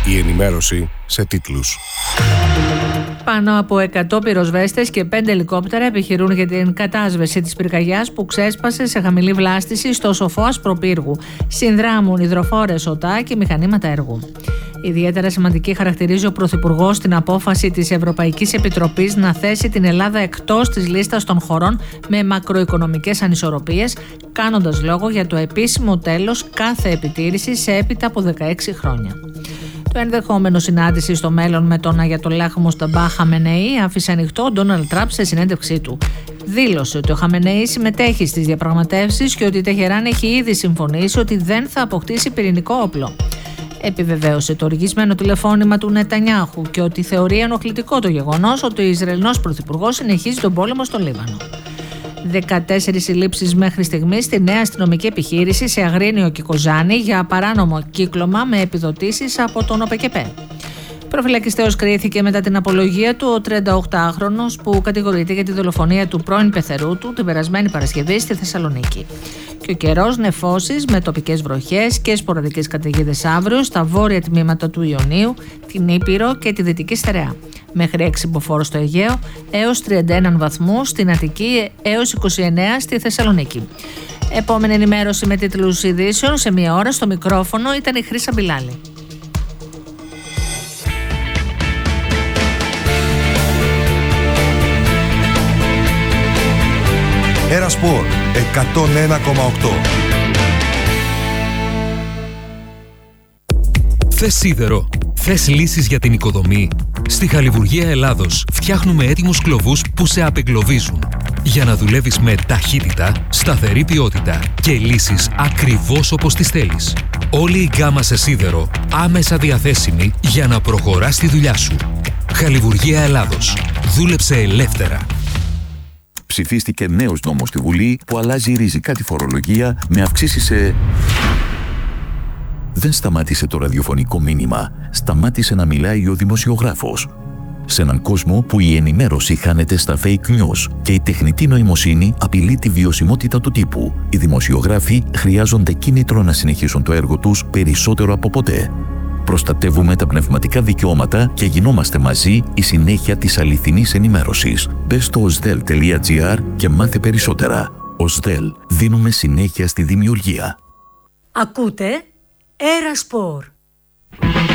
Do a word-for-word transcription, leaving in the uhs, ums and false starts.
Η ενημέρωση σε τίτλους. Πάνω από εκατό πυροσβέστες και πέντε ελικόπτερα επιχειρούν για την κατάσβεση της πυρκαγιάς που ξέσπασε σε χαμηλή βλάστηση στο Σοφό Ασπροπύργου. Συνδράμουν υδροφόρες ΟΤΑ και μηχανήματα έργου. Ιδιαίτερα σημαντική χαρακτηρίζει ο Πρωθυπουργός την απόφαση της Ευρωπαϊκής Επιτροπής να θέσει την Ελλάδα εκτός της λίστας των χωρών με μακροοικονομικές ανισορροπίες, κάνοντας λόγο για το επίσημο τέλος κάθε επιτήρησης σε έπειτα από δεκαέξι χρόνια. Το ενδεχόμενο συνάντηση στο μέλλον με τον Αγιατολάχ Μουσταμπά Χαμενεή άφησε ανοιχτό ο Ντόναλντ Τραμπ σε συνέντευξή του. Δήλωσε ότι ο Χαμενεή συμμετέχει στις διαπραγματεύσεις και ότι η Τεχεράν έχει ήδη συμφωνήσει ότι δεν θα αποκτήσει πυρηνικό όπλο. Επιβεβαίωσε το οργισμένο τηλεφώνημα του Νετανιάχου και ότι θεωρεί ενοχλητικό το γεγονός ότι ο Ισραηλινός Πρωθυπουργός συνεχίζει τον πόλεμο στο Λίβανο. δεκατέσσερις συλλήψεις μέχρι στιγμής στη νέα αστυνομική επιχείρηση σε Αγρίνιο και Κοζάνη για παράνομο κύκλωμα με επιδοτήσεις από τον ΟΠΕΚΕΠΕ. Προφυλακιστέος κρίθηκε μετά την απολογία του ο τριανταοκτάχρονος που κατηγορείται για τη δολοφονία του πρώην πεθερού του την περασμένη Παρασκευή στη Θεσσαλονίκη. Και ο καιρός νεφώσεις με τοπικές βροχές και σποραδικές καταιγίδες αύριο στα βόρεια τμήματα του Ιωνίου, την Ήπειρο και τη Δυτική Στερεά. Μέχρι έξι μποφόρ στο Αιγαίο έως τριάντα ένα βαθμούς στην Αττική έως είκοσι εννέα στη Θεσσαλονίκη. Επόμενη ενημέρωση με τίτλους ειδήσεων σε μία ώρα στο μικρόφωνο ήταν η Χρύσα Μπιλάλη. Ένα Σπορ εκατόν ένα κόμμα οκτώ. Θες σίδερο? Θες λύσεις για την οικοδομή? Στη Χαλιβουργία Ελλάδος φτιάχνουμε έτοιμους κλωβούς που σε απεγκλωβίζουν για να δουλεύεις με ταχύτητα, σταθερή ποιότητα και λύσεις ακριβώς όπως τις θέλεις. Όλη η γκάμα σε σίδερο άμεσα διαθέσιμη για να προχωράς τη δουλειά σου. Χαλιβουργία Ελλάδος. Δούλεψε ελεύθερα. Ψηφίστηκε νέος νόμος στη Βουλή που αλλάζει ριζικά τη φορολογία με αυξήσεις σε... Δεν σταμάτησε το ραδιοφωνικό μήνυμα. Σταμάτησε να μιλάει ο δημοσιογράφος. Σε έναν κόσμο που η ενημέρωση χάνεται στα fake news και η τεχνητή νοημοσύνη απειλεί τη βιωσιμότητα του τύπου, οι δημοσιογράφοι χρειάζονται κίνητρο να συνεχίσουν το έργο τους περισσότερο από ποτέ. Προστατεύουμε τα πνευματικά δικαιώματα και γινόμαστε μαζί η συνέχεια της αληθινής ενημέρωσης. Μπες στο osdel τελεία gr και μάθε περισσότερα. Osdel, δίνουμε συνέχεια στη δημιουργία. Ακούτε Ένα Σπορ.